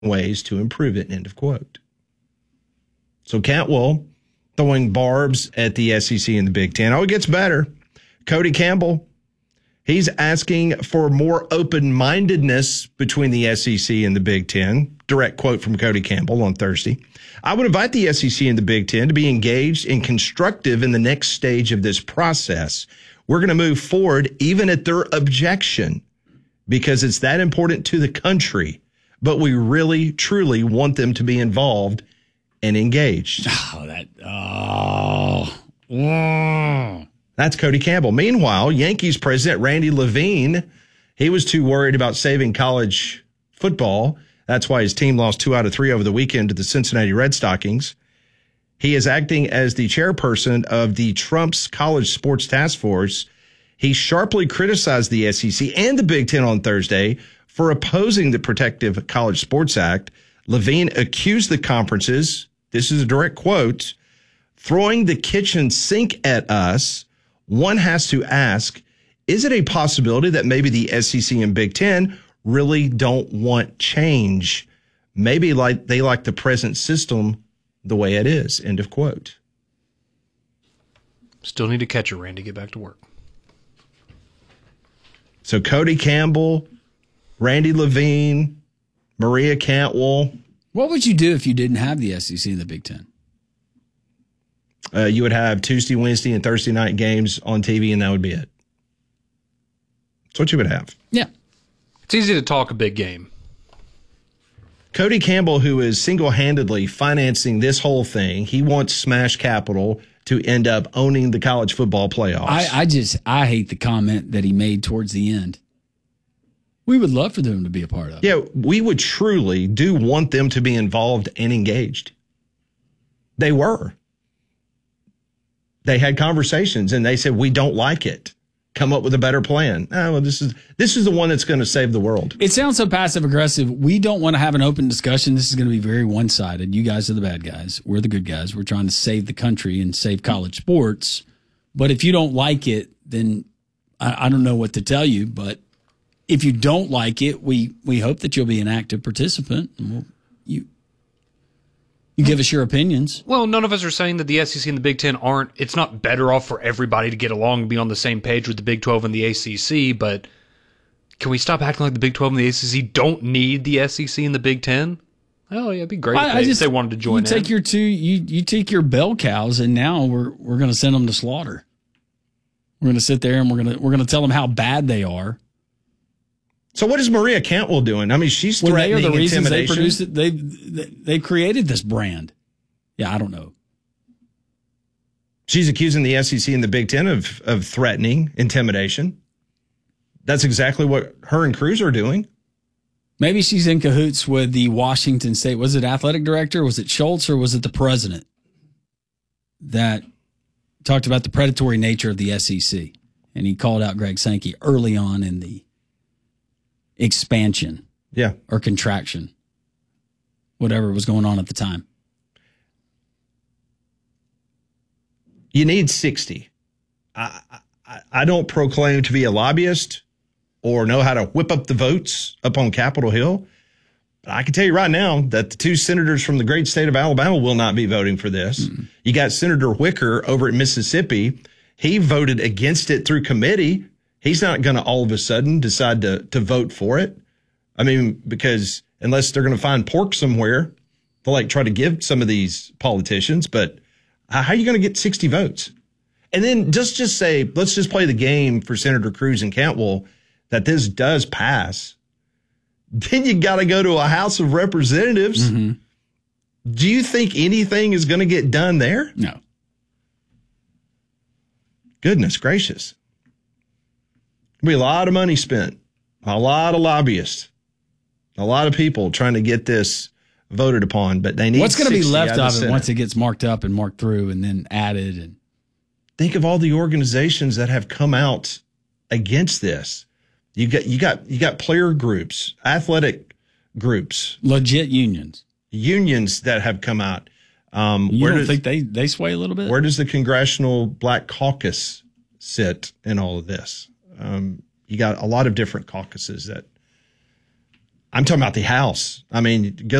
ways to improve it, end of quote. So Cantwell throwing barbs at the SEC and the Big Ten. Oh, it gets better. Cody Campbell, he's asking for more open-mindedness between the SEC and the Big Ten. Direct quote from Cody Campbell on Thursday. I would invite the SEC and the Big Ten to be engaged and constructive in the next stage of this process. We're going to move forward even at their objection because it's that important to the country. But we really, truly want them to be involved and engaged. That's Cody Campbell. Meanwhile, Yankees president Randy Levine, he was too worried about saving college football. That's why his team lost 2 out of 3 over the weekend to the Cincinnati Red Stockings. He is acting as the chairperson of the Trump's College Sports Task Force. He sharply criticized the SEC and the Big Ten on Thursday for opposing the Protective College Sports Act. Levine accused the conferences, this is a direct quote, throwing the kitchen sink at us. One has to ask, is it a possibility that maybe the SEC and Big Ten really don't want change? Maybe they like the present system the way it is, end of quote. Still need a catcher, Randy. Get back to work. So Cody Campbell, Randy Levine, Maria Cantwell. What would you do if you didn't have the SEC and the Big Ten? You would have Tuesday, Wednesday, and Thursday night games on TV, and that would be it. That's what you would have. Yeah. It's easy to talk a big game. Cody Campbell, who is single-handedly financing this whole thing, he wants Smash Capital to end up owning the college football playoffs. I hate the comment that he made towards the end. We would love for them to be a part of it. Yeah, we would truly do want them to be involved and engaged. They were. They had conversations, and they said, we don't like it. Come up with a better plan. Oh, well, this is the one that's going to save the world. It sounds so passive-aggressive. We don't want to have an open discussion. This is going to be very one-sided. You guys are the bad guys. We're the good guys. We're trying to save the country and save college sports. But if you don't like it, then I don't know what to tell you. But if you don't like it, we hope that you'll be an active participant. And you give us your opinions. Well, none of us are saying that the SEC and the Big Ten it's not better off for everybody to get along and be on the same page with the Big 12 and the ACC, but can we stop acting like the Big 12 and the ACC don't need the SEC and the Big Ten? Oh, yeah, it'd be great if they wanted to join in. You take your bell cows, and now we're going to send them to slaughter. We're going to sit there and we're going to tell them how bad they are. So what is Maria Cantwell doing? I mean, she's threatening intimidation. They are the reasons they produced it. They created this brand. Yeah, I don't know. She's accusing the SEC and the Big Ten of threatening intimidation. That's exactly what her and Cruz are doing. Maybe she's in cahoots with the Washington State. Was it athletic director? Was it Schultz, or was it the president that talked about the predatory nature of the SEC? And he called out Greg Sankey early on in the expansion, or contraction, whatever was going on at the time. You need 60. I don't proclaim to be a lobbyist or know how to whip up the votes up on Capitol Hill. But I can tell you right now that the 2 senators from the great state of Alabama will not be voting for this. Mm-hmm. You got Senator Wicker over at Mississippi. He voted against it through committee. He's not going to all of a sudden decide to vote for it. I mean, because unless they're going to find pork somewhere, they'll try to give some of these politicians. But how are you going to get 60 votes? And then just say, let's just play the game for Senator Cruz and Cantwell that this does pass. Then you got to go to a House of Representatives. Mm-hmm. Do you think anything is going to get done there? No. Goodness gracious. There'll be a lot of money spent, a lot of lobbyists, a lot of people trying to get this voted upon, but they need what's going to be left of it once it gets marked up and marked through and then added. And think of all the organizations that have come out against this. You got player groups, athletic groups, legit unions that have come out. You don't think they sway a little bit? Where does the Congressional Black Caucus sit in all of this? You got a lot of different caucuses that I'm talking about the House. I mean, go